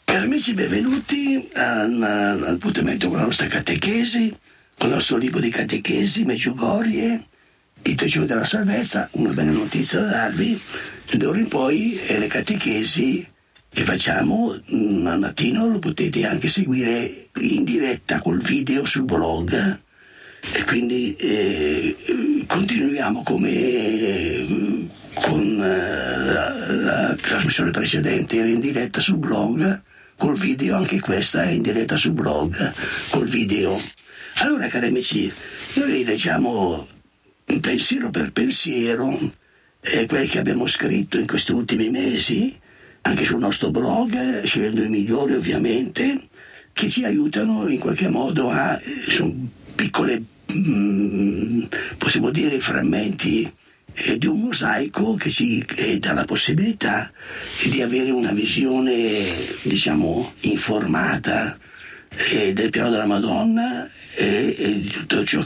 Cari amici, benvenuti all'appuntamento con la nostra catechesi, con il nostro libro di catechesi, Medjugorje, i 3 giorni della salvezza. Una bella notizia da darvi: d'ora in poi le catechesi che facciamo al mattino lo potete anche seguire in diretta col video sul blog, e quindi continuiamo come con la trasmissione precedente era in diretta sul blog col video, anche questa è in diretta sul blog col video. Allora, cari amici, noi leggiamo pensiero per pensiero quelli che abbiamo scritto in questi ultimi mesi anche sul nostro blog, scegliendo i migliori ovviamente, che ci aiutano in qualche modo a sono piccole possiamo dire frammenti di un mosaico che ci dà la possibilità di avere una visione, diciamo, informata del piano della Madonna e di tutto ciò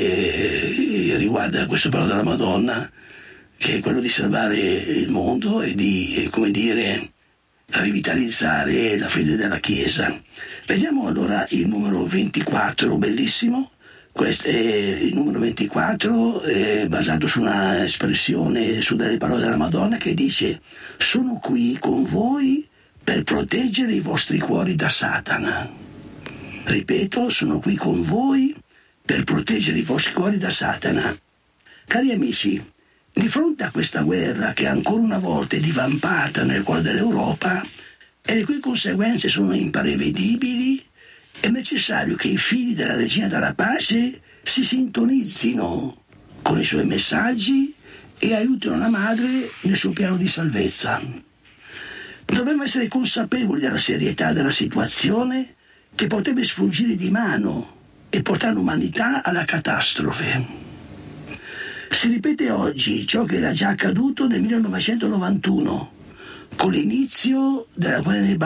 che riguarda questo piano della Madonna, che è quello di salvare il mondo e di, come dire, rivitalizzare la fede della Chiesa. Vediamo allora il numero 24, bellissimo. Questo è il numero 24, basato su una espressione, su delle parole della Madonna, che dice: sono qui con voi per proteggere i vostri cuori da Satana. Ripeto, sono qui con voi per proteggere i vostri cuori da Satana. Cari amici, di fronte a questa guerra che ancora una volta è divampata nel cuore dell'Europa e le cui conseguenze sono imprevedibili, è necessario che i figli della Regina della Pace si sintonizzino con i suoi messaggi e aiutino la Madre nel suo piano di salvezza. Dobbiamo essere consapevoli della serietà della situazione che potrebbe sfuggire di mano e portare l'umanità alla catastrofe. Si ripete oggi ciò che era già accaduto nel 1991, con l'inizio della guerra dei